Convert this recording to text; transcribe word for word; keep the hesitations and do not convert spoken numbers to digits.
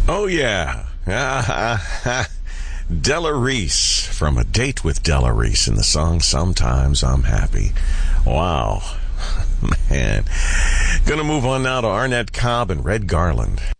Oh, yeah. Della Reese from A Date with Della Reese in the song Sometimes I'm Happy. Wow. Man. Gonna move on now to Arnett Cobb and Red Garland.